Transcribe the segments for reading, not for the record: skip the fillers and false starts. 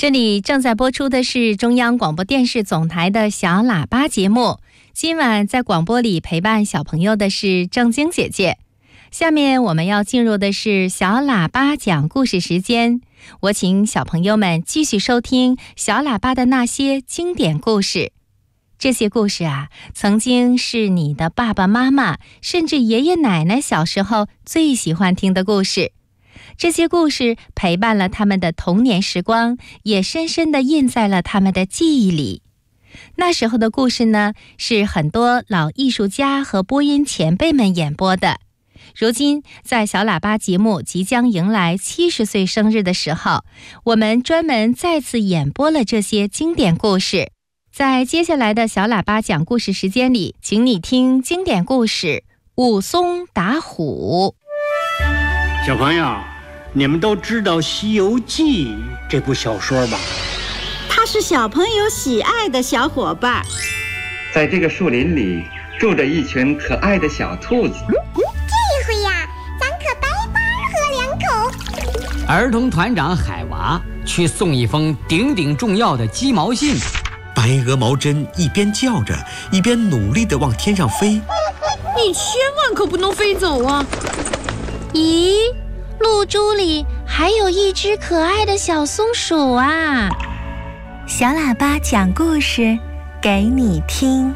这里正在播出的是中央广播电视总台的小喇叭节目。今晚在广播里陪伴小朋友的是正晶姐姐。下面我们要进入的是小喇叭讲故事时间，我请小朋友们继续收听小喇叭的那些经典故事。这些故事啊，曾经是你的爸爸妈妈甚至爷爷奶奶小时候最喜欢听的故事。这些故事陪伴了他们的童年时光，也深深地印在了他们的记忆里。那时候的故事呢，是很多老艺术家和播音前辈们演播的。如今在小喇叭节目即将迎来70岁生日的时候，我们专门再次演播了这些经典故事。在接下来的小喇叭讲故事时间里，请你听经典故事武松打虎。 小朋友，你们都知道《西游记》这部小说吧？ 它是小朋友喜爱的小伙伴。 在这个树林里住着一群可爱的小兔子。 这回呀，咱可白白喝两口。 儿童团长海娃去送一封顶顶重要的鸡毛信。 白鹅毛针一边叫着，一边努力地往天上飞。 你千万可不能飞走啊！ 咦，露珠里还有一只可爱的小松鼠啊！ 小喇叭讲故事给你听。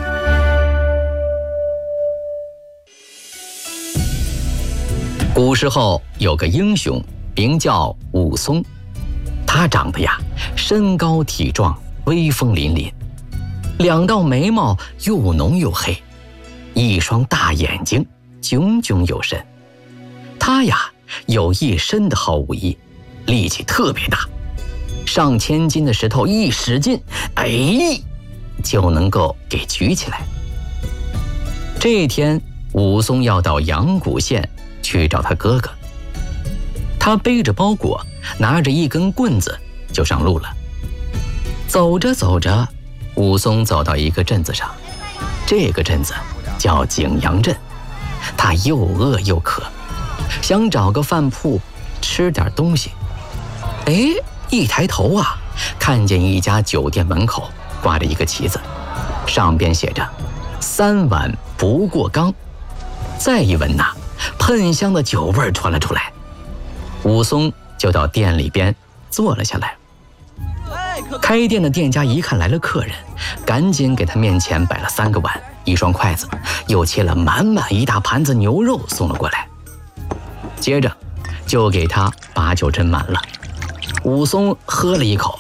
古时候有个英雄，名叫武松。他长得呀，身高体壮，威风凛凛，两道眉毛又浓又黑，一双大眼睛炯炯有神。他呀，有一身的好武艺，力气特别大，上千斤的石头一使劲，就能够给举起来。这天，武松要到阳谷县去找他哥哥。他背着包裹，拿着一根棍子就上路了。走着走着，武松走到一个镇子上，这个镇子叫景阳镇。他又饿又渴，想找个饭铺吃点东西。一抬头啊，看见一家酒店门口挂着一个旗子，上边写着3碗不过冈。再一闻呐，喷香的酒味传了出来。武松就到店里边坐了下来。开店的店家一看来了客人，赶紧给他面前摆了3个碗，1双筷子，又切了满满一大盘子牛肉送了过来。接着就给他把酒斟满了。武松喝了一口，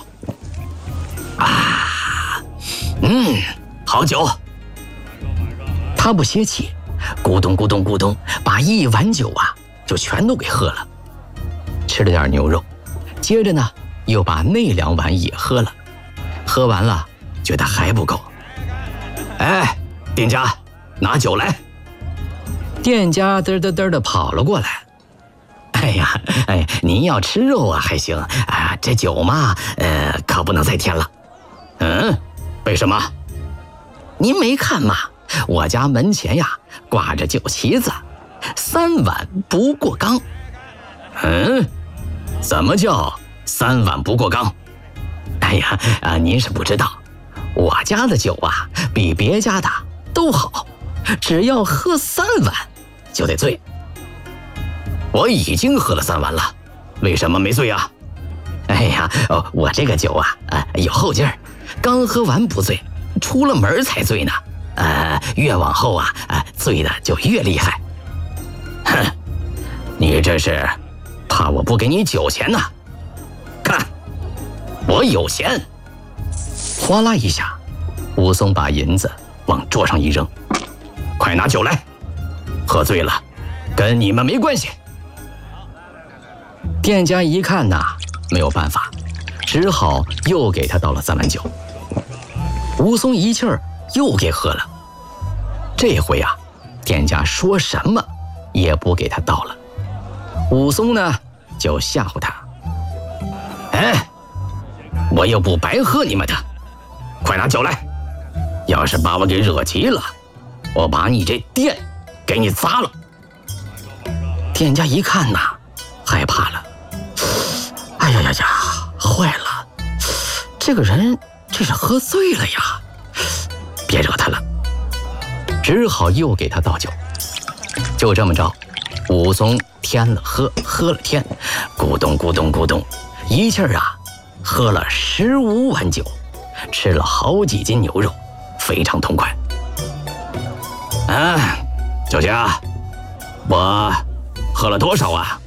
好酒。他不歇气，咕咚咕咚咕咚，把1碗酒啊就全都给喝了。吃了点牛肉，接着呢又把那2碗也喝了。喝完了觉得还不够，店家拿酒来。店家嘚嘚嘚的跑了过来。您要吃肉啊还行啊，这酒嘛可不能再添了。为什么？您没看吗？我家门前呀挂着酒旗子，3碗不过冈。怎么叫3碗不过冈？您是不知道，我家的酒啊比别家的都好，只要喝3碗就得醉。我已经喝了3碗了，为什么没醉啊？我这个酒啊有后劲儿，刚喝完不醉，出了门才醉呢。越往后啊醉的就越厉害。你这是怕我不给你酒钱呢？看，我有钱。哗啦一下，武松把银子往桌上一扔，快拿酒来，喝醉了跟你们没关系。店家一看呐，没有办法，只好又给他倒了3碗酒。武松一气儿又给喝了。这回啊，店家说什么也不给他倒了。武松呢就吓唬他，我又不白喝你们的，快拿酒来，要是把我给惹急了，我把你这店给你砸了。店家一看呐，害怕了，坏了， 这个人这是喝醉了呀，别惹他了，只好又给他倒酒。就这么着，武松添了喝，喝了添，咕咚咕咚咕咚，一气儿啊喝了15碗酒，吃了好几斤牛肉，非常痛快。九姐，我喝了多少啊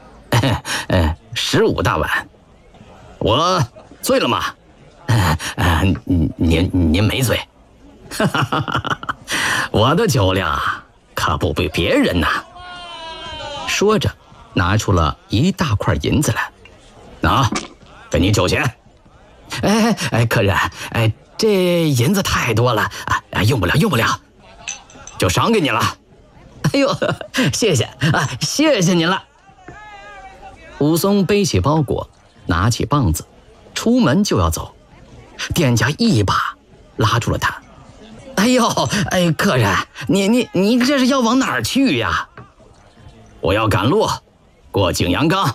？15大碗。我醉了吗？您没醉。我的酒量可不比别人呐。说着，拿出了一大块银子来，给你酒钱。客人，这银子太多了，用不了，就赏给你了。哎呦，谢谢啊，谢谢您了。武松背起包裹，拿起棒子，出门就要走，店家一把拉住了他。哎呦，客人，你这是要往哪儿去呀？我要赶路，过景阳冈。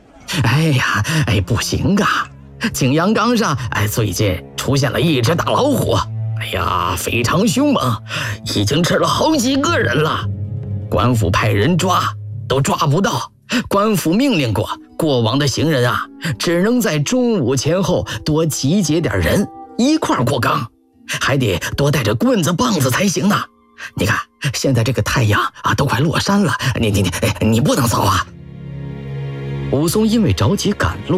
不行啊，景阳冈上最近出现了一只大老虎，非常凶猛，已经吃了好几个人了。官府派人抓，都抓不到。官府命令过往的行人啊，只能在中午前后多集结点人一块儿过冈，还得多带着棍子棒子才行呢。你看现在这个太阳都快落山了，你不能走啊。武松因为着急赶路，